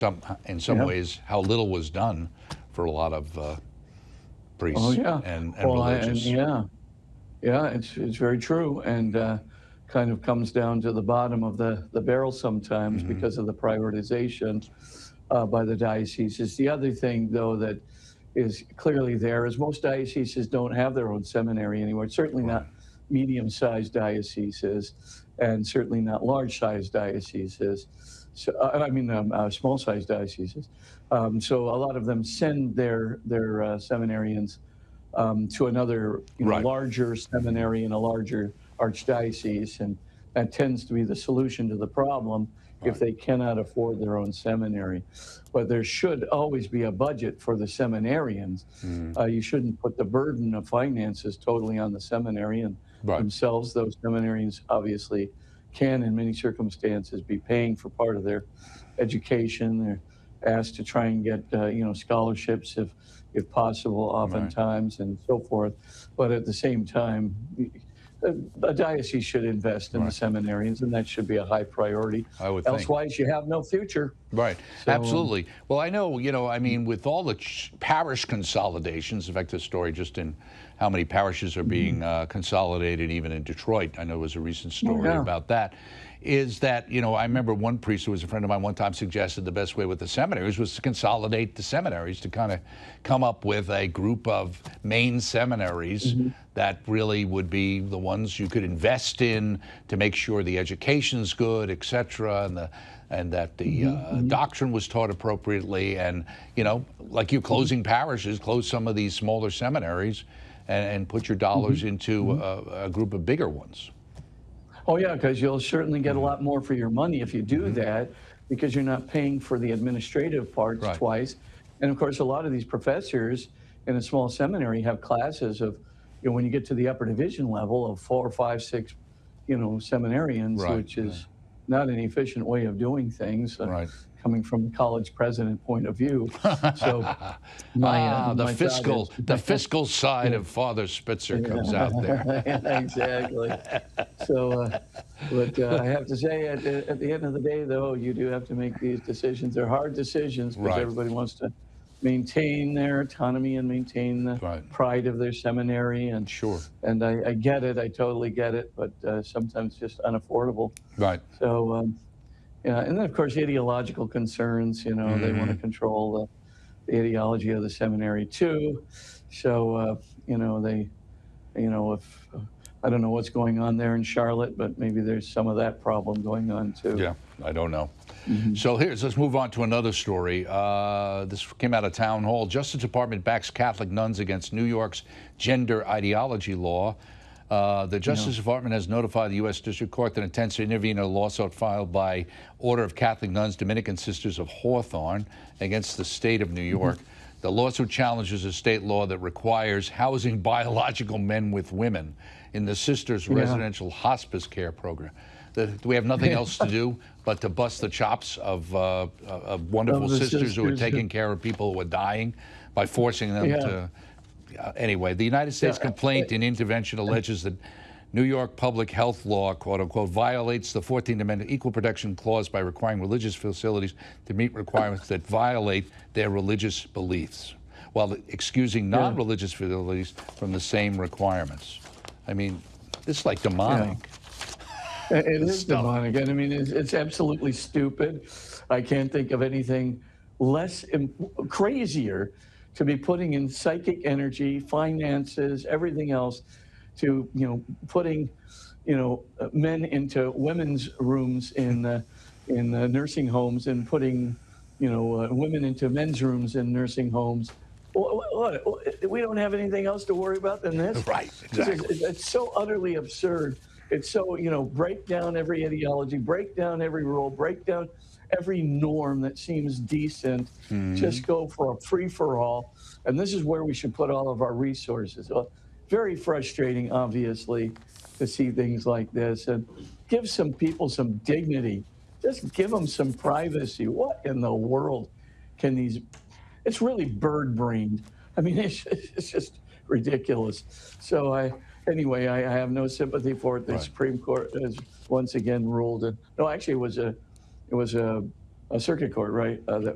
in some Yeah. ways, how little was done for a lot of Oh priests yeah. and Well, and religious. yeah, yeah, it's very true, and kind of comes down to the bottom of the barrel sometimes Hmm. because of the prioritization by the dioceses. The other thing, though, that is clearly there is most dioceses don't have their own seminary anymore. Certainly Right. not medium-sized dioceses, and certainly not large-sized dioceses. So, I mean, small-sized dioceses. So a lot of them send their seminarians to another, Right. larger Hmm. seminary in a larger archdiocese, and that tends to be the solution to the problem if Right. they cannot afford their own seminary. But there should always be a budget for the seminarians. Hmm. You shouldn't put the burden of finances totally on the seminarian Right. themselves. Those seminarians obviously can, in many circumstances, be paying for part of their education. They're asked to try and get scholarships if possible, Right. oftentimes, and so forth. But at the same time, a diocese should invest in the Right. seminarians, and that should be a high priority. I would think. Elsewise, you have no future. Right, So, absolutely. Well, I know, I mean, with all the parish consolidations, in fact, the story just in how many parishes are being consolidated, even in Detroit, I know there was a recent oh story yeah, about that, is that, I remember one priest who was a friend of mine one time suggested the best way with the seminaries was to consolidate the seminaries to kind of come up with a group of main seminaries hmm that really would be the ones you could invest in to make sure the education's good, et cetera, and that the hmm hmm doctrine was taught appropriately, and like you hmm closing parishes, close some of these smaller seminaries, and put your dollars hmm into hmm a group of bigger ones. Oh yeah, because you'll certainly get a Hmm. lot more for your money if you do Hmm. that, because you're not paying for the administrative parts Right. twice. And of course, a lot of these professors in a small seminary have classes of, when you get to the upper division level of 4, 5, 6, seminarians, Right. which Yeah. is not an efficient way of doing things, Right. coming from the college president point of view. So The my thought is, fiscal side yeah, of Father Spitzer comes out there. yeah, exactly. So, but I have to say, at the end of the day, though, you do have to make these decisions. They're hard decisions because Right. everybody wants to maintain their autonomy and maintain the Right. pride of their seminary, Sure. and I get it. I totally get it, but sometimes just unaffordable. Right. So, yeah, and then of course ideological concerns. They want to Hmm. control the ideology of the seminary too. So, they, if I don't know what's going on there in Charlotte, but maybe there's some of that problem going on too. Yeah, I don't know. Hmm So let's move on to another story. This came out of Town Hall. Justice Department backs Catholic nuns against New York's gender ideology law. The Yeah. Justice Department has notified the U.S. District Court that it intends to intervene in a lawsuit filed by Order of Catholic Nuns, Dominican Sisters of Hawthorne, against the state of New York. hmm The lawsuit challenges a state law that requires housing biological men with women in the Sisters Yeah. Residential Hospice Care Program. We have nothing else to do but to bust the chops of wonderful Of the sisters who are sisters. taking care of people who are dying by forcing them Yeah. to. Anyway, the United Yeah. States complaint and intervention alleges that New York public health law, quote unquote, violates the 14th Amendment Equal Protection Clause by requiring religious facilities to meet requirements that violate their religious beliefs, while excusing Yeah. non-religious facilities from the same requirements. I mean, this is like demonic. It This is stuff. demonic, and I mean, it's absolutely stupid. I can't think of anything less crazier to be putting in psychic energy, finances, everything else, to putting men into women's rooms in nursing homes, and putting women into men's rooms in nursing homes. We don't have anything else to worry about than this. Right, exactly. It's so utterly absurd. It's so, break down every ideology, break down every rule, break down every norm that seems decent. Mhm. Just go for a free for all. And this is where we should put all of our resources. Very frustrating, obviously, to see things like this, and give some people some dignity. Just give them some privacy. What in the world can these? It's really bird brained. I mean, it's just ridiculous. So anyway, I have no sympathy for it. The Right. Supreme Court has once again ruled. No, actually, it was a circuit court, right? That